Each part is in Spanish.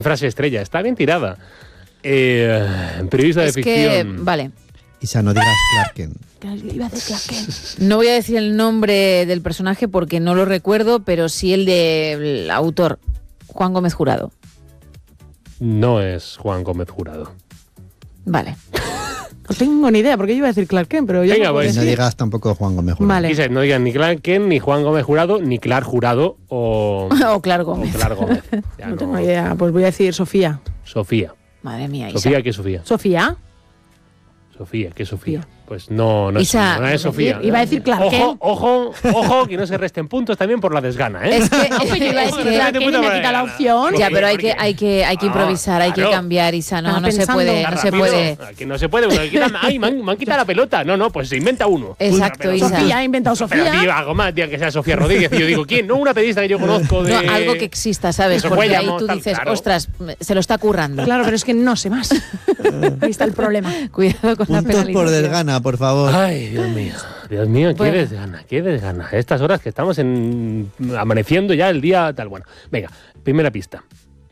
Frase estrella, está bien tirada. Periodista de ficción. Vale. Isa, no digas Clark Kent. Iba a decir Clark Kent. No voy a decir el nombre del personaje porque no lo recuerdo, pero sí el del autor, Juan Gómez Jurado. No es Juan Gómez Jurado. Vale. No tengo ni idea, porque yo iba a decir Clark Kent, pero yo Venga, no puedo pues. No decir. digas tampoco Juan Gómez Jurado. Vale. Isa, no digan ni Clark Kent, ni Juan Gómez Jurado, ni Clark Jurado o Clark Gómez. o Clark Gómez. Ya No tengo idea, pues voy a decir Sofía. Sofía. Madre mía, Isa. ¿Sofía qué Sofía? ¿Sofía? Sofía, ¿qué Sofía? Pues no Isa, no es Sofía. Iba a decir Clark Kent. Ojo, que no se resten puntos también por la desgana, ¿eh? Es que Iba a decir Clark Kent y me quita la opción. Ya, pero hay que improvisar, hay que claro. cambiar, Isa, no se pensando. puede, Está no se rápido. puede. Aquí no se puede. Ay, me han quitado la pelota. No, pues se inventa uno. Exacto, Pero- Isa. Sofía, ha inventado Pero Sofía. tío, algo más, tía, que sea Sofía Rodríguez. Y yo digo, ¿quién? No, una periodista que yo conozco de... No, algo que exista, ¿sabes? Eso Porque fue, ahí llamó, tú tal, dices, claro. ostras, se lo está currando. Claro, pero es que no sé más. Ahí está el problema. Cuidado con la Puntos penalización. por desgana, por favor. Ay, Dios mío, Bueno. qué desgana. A estas horas que estamos amaneciendo ya el día tal. Bueno, venga, primera pista.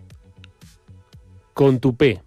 Con tu P.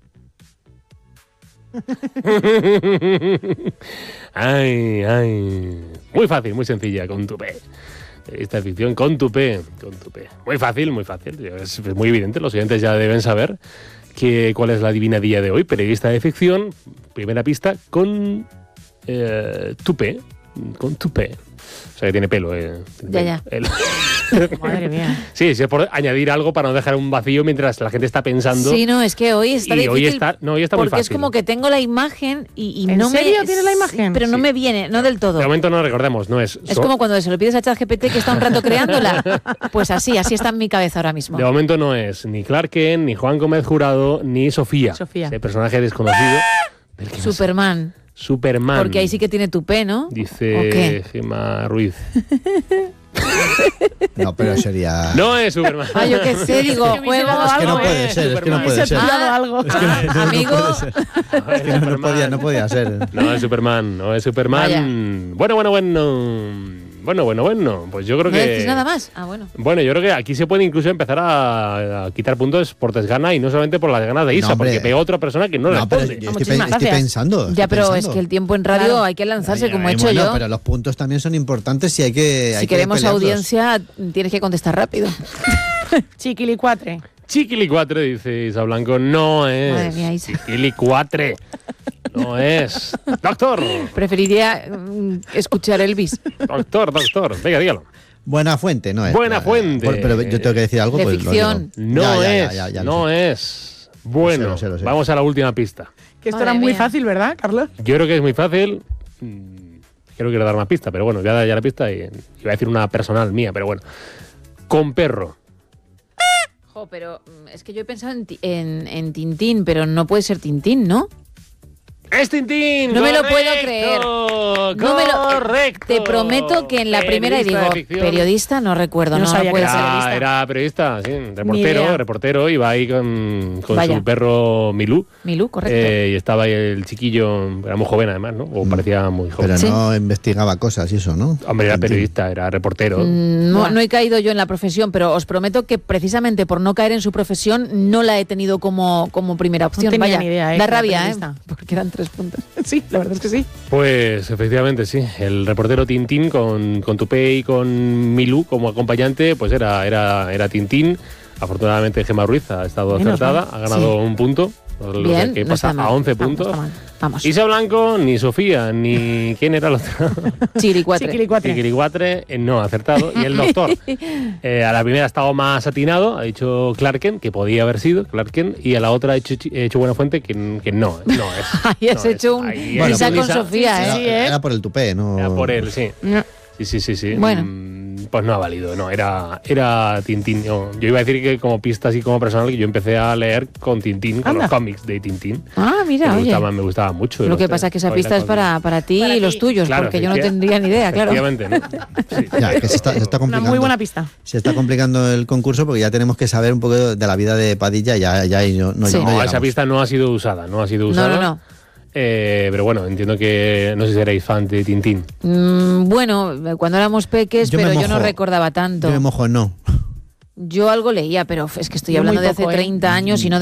Ay. Muy fácil, muy sencilla, con tu P. Esta ficción con tu P. Muy fácil. Es muy evidente, los oyentes ya deben saber cuál es la adivinadilla de hoy. Periodista de ficción, primera pista, con tupé. Con tupé. O sea que tiene pelo. Ya. Madre mía. Sí, es por añadir algo para no dejar un vacío mientras la gente está pensando. Sí, no, es que hoy está y difícil. hoy está muy porque fácil. es como que tengo la imagen y ¿En no serio me... tienes la imagen? Sí, pero no Sí. me viene, no del todo. De momento no recordemos, no es. Es como cuando se lo pides a ChatGPT que está un rato creándola. Pues así está en mi cabeza ahora mismo. De momento no es ni Clark Kent, ni Juan Gómez Jurado, ni Sofía. Ese personaje desconocido. Del que no sé. Superman. Porque ahí sí que tiene tupé, ¿no? ¿O Dice qué? Gemma Ruiz. No, pero sería... No es Superman. Ah, yo qué sé, digo, Es que me hubiese juego... dado Es que no algo, puede ser, es que no puede ser. Ah, algo. Amigo, Es que no podía ser. No es Superman. Bueno. Pues yo creo ¿no que... decís nada más? Ah, bueno. Bueno, yo creo que aquí se puede incluso empezar a quitar puntos por desgana y no solamente por las ganas de Isa, No, hombre. porque pega otra persona que no No, pero responde. yo Muchísimas estoy gracias. pensando. Ya, estoy pero pensando. es que el tiempo en radio Claro. hay que lanzarse como he hecho Bueno, yo. pero los puntos también son importantes y hay que... Si queremos audiencia, tienes que contestar rápido. Chiquilicuatre. Chiquilicuatre, dice Isa Blanco, no es. Madre mía, Isa. Chiquilicuatre. No es. Doctor. Preferiría escuchar Elvis. Doctor. Venga, dígalo. Buena fuente, no es. Buena fuente. Pero yo tengo que decir algo. De pues lo ficción. digo. No Ya, es. lo No sé. es. Bueno, Lo sé. vamos a la última pista. Que esto Madre era muy mía. fácil, ¿verdad, Carlos? Yo creo que es muy fácil. Creo que quiero dar una pista, pero bueno, voy a dar ya la pista y iba a decir una personal mía, pero bueno. Con perro. Jo, pero es que yo he pensado en Tintín, pero no puede ser Tintín, ¿no? ¡Es Tintín! No me lo ¡Correcto! puedo creer. No me lo- ¡Correcto! Te prometo que en la primera y digo, Periodista de ficción. periodista, no recuerdo, No no sabía puede que ser. Era periodista, sí, idea. reportero, iba ahí con Vaya. su perro Milú. Milú, correcto. Y estaba ahí el chiquillo, era muy joven además, ¿no? O parecía muy joven. Pero Sí. no investigaba cosas y eso, ¿no? Hombre, era periodista, era reportero. No he caído yo en la profesión, pero os prometo que precisamente por no caer en su profesión no la he tenido como primera opción. tenía Vaya, ni idea, da que era rabia, periodista. porque eran 3 puntos. Sí, la verdad es que sí. Pues efectivamente, sí. El reportero Tintín con Tupé y con Milú como acompañante, pues era Tintín. Afortunadamente Gemma Ruiz ha estado Menos acertada, mal. ha ganado Sí. un punto. Lo Bien, que no pasa está mal. a 11 Vamos, puntos. está mal. Vamos. Isa Blanco, ni Sofía, ni... ¿Quién era el otro? Chiricuatre. Chiquilicuatre. Chiquilicuatre, no, acertado. Y el doctor, a la primera ha estado más atinado, ha dicho Clark Kent, que podía haber sido Clark Kent, y a la otra ha hecho buena fuente, que no es. Ahí has No hecho es. un Ahí Bueno, Isa pues con Isa- Sofía, sí, ¿eh? sí. Era por el tupé, ¿no? Era por él, sí. No. Sí. Bueno. Pues no ha valido, no, era Tintín. Yo iba a decir que como pista así como personal, que yo empecé a leer con Tintín, con Anda. los cómics de Tintín. Ah, Que mira, oye. me gustaba mucho. Lo que pasa es que esa pista es para ti Para y los ti. tuyos, Claro, porque yo no efectivamente. tendría ni idea, claro. Efectivamente, ¿no? Sí. Ya, que se está Una complicando. muy buena pista. Se está complicando el concurso porque ya tenemos que saber un poco de la vida de Padilla. Ya ahí no Sí. No, llegamos. esa pista no ha sido usada, No. Pero bueno, entiendo que no sé si seréis fan de Tintín. Bueno, cuando éramos peques, Yo me pero yo no mojo. recordaba tanto. Yo me mojo, no. Yo algo leía, pero es que estoy Yo muy hablando de hace poco, ¿eh? 30 años y no